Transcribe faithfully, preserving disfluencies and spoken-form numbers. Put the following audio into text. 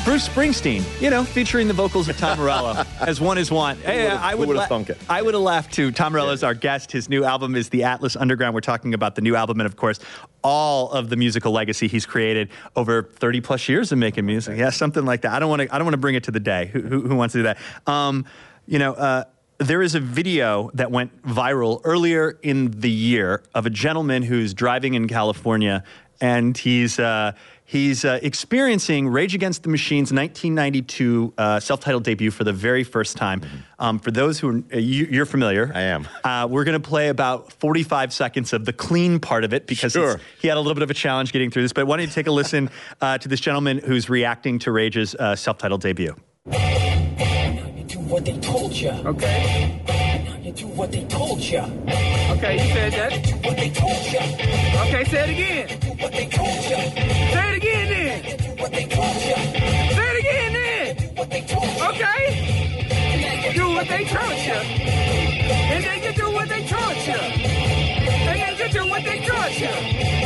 Bruce Springsteen, you know, featuring the vocals of Tom Morello, as one is one. Hey, I would have thunk it? I would have laughed too. Tom Morello is our guest. His new album is The Atlas Underground. We're talking about the new album and, of course, all of the musical legacy he's created over thirty plus years of making music. Yeah, something like that. I don't want to. I don't want to bring it to the day. Who, who, who wants to do that? Um, you know. Uh, There is a video that went viral earlier in the year of a gentleman who's driving in California, and he's uh, he's uh, experiencing Rage Against the Machine's nineteen ninety-two uh, self-titled debut for the very first time. Um, for those who are, uh, you, you're familiar, I am. Uh, we're going to play about forty-five seconds of the clean part of it because Sure. it's, he had a little bit of a challenge getting through this. But why don't you take a listen uh, to this gentleman who's reacting to Rage's uh, self-titled debut? Do what they told you. Okay. Now you do what they told you. Okay, you said that. Do what they told you. Okay, say it again. Do what they told you. Say it again then. Do what they told you. Say it again then. Do what they told you. Okay. Do what they told you. And then you do what they told you. And then you do what they told you.